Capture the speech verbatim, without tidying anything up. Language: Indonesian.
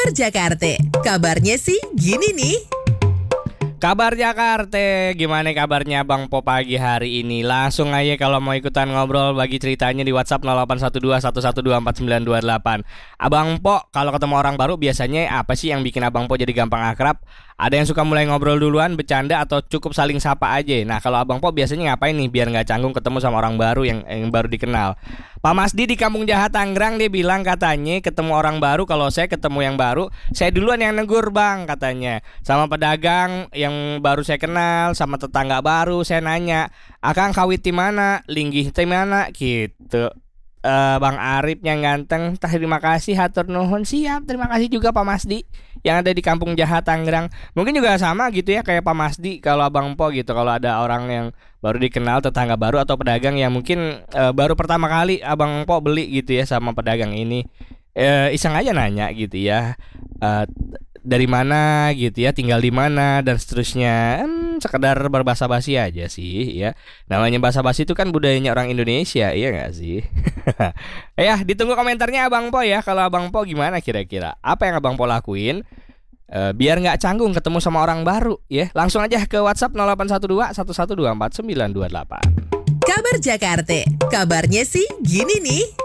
Kabar Jakarta, kabarnya sih gini nih. Kabar Jakarta, gimana kabarnya Bang Po pagi hari ini? Langsung aja kalau mau ikutan ngobrol, bagi ceritanya di WhatsApp nol delapan satu dua satu satu dua empat sembilan dua delapan. Abang Po, kalau ketemu orang baru biasanya apa sih yang bikin Abang Po jadi gampang akrab? Ada yang suka mulai ngobrol duluan, bercanda, atau cukup saling sapa aja? Nah, kalau Abang Po biasanya ngapain nih biar nggak canggung ketemu sama orang baru yang, yang baru dikenal? Pak Masdi di Kampung Jahat Tangerang, dia bilang katanya ketemu orang baru, kalau saya ketemu yang baru, saya duluan yang negur Bang katanya. Sama pedagang yang baru saya kenal, sama tetangga baru saya nanya, Akang kawit di mana? Linggih di mana? Gitu. Uh, Bang Arif yang ganteng, terima kasih, hatur nuhun. Siap, terima kasih juga Pak Masdi yang ada di Kampung Jahat Tangerang. Mungkin juga sama gitu ya kayak Pak Masdi kalau Abang Po gitu. Kalau ada orang yang baru dikenal, tetangga baru atau pedagang yang mungkin uh, baru pertama kali Abang Po beli gitu ya sama pedagang ini, uh, iseng aja nanya gitu ya, uh, dari mana gitu ya, tinggal di mana dan seterusnya. Hmm, sekedar berbahasa basi aja sih ya. Namanya bahasa basi itu kan budayanya orang Indonesia, iya nggak sih? Ya, ditunggu komentarnya Abang Po ya. Kalau Abang Po gimana kira-kira? Apa yang Abang Po lakuin uh, biar nggak canggung ketemu sama orang baru ya? Langsung aja ke WhatsApp nol delapan satu dua satu satu dua empat sembilan dua delapan. Kabar Jakarta, kabarnya sih gini nih.